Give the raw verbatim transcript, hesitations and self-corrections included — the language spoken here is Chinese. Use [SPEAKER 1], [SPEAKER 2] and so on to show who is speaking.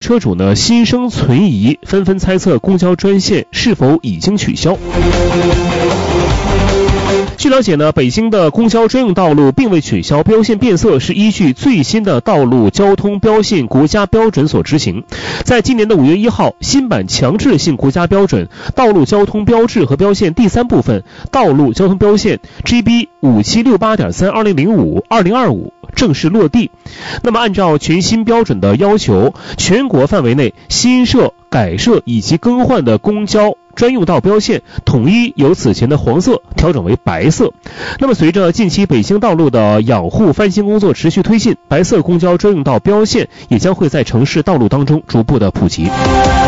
[SPEAKER 1] 车主呢心生存疑，纷纷猜测公交专线是否已经取消。据了解呢，北京的公交专用道路并未取消，标线变色是依据最新的道路交通标线国家标准所执行。在今年的五月一号，新版强制性国家标准《道路交通标志和标线》第三部分《道路交通标线》 G B 五七六八点三 二零零五 二零二五正式落地。那么按照全新标准的要求，全国范围内新设、改设以及更换的公交专用道标线统一由此前的黄色调整为白色。那么随着近期北京道路的养护翻新工作持续推进，白色公交专用道标线也将会在城市道路当中逐步的普及。